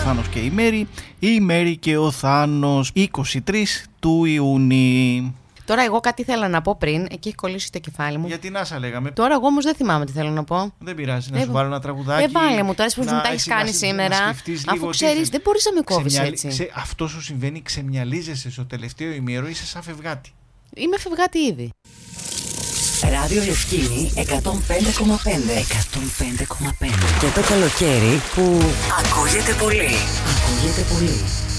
Θάνος και η Μέρη και ο Θάνος, 23 του Ιούνιου. Τώρα εγώ κάτι ήθελα να πω πριν, εκεί έχει κολλήσει το κεφάλι μου. Γιατί να σα λέγαμε. Τώρα εγώ όμως δεν θυμάμαι τι θέλω να πω. Δεν πειράζει, να σου βάλω ένα τραγουδάκι. Βάλε μου τώρα, πώς μου τα έχεις κάνει σήμερα. Αφού ξέρεις, δεν μπορείς να με κόβεις έτσι. Αυτό σου συμβαίνει, ξεμυαλίζεσαι στο τελευταίο ημίωρο, είσαι σαν φευγάτη. Είμαι φευγάτη ήδη. Ράδιο Λευκίνη 105,5. 105,5. Και το καλοκαίρι που ακούγεται πολύ. Ακούγεται πολύ.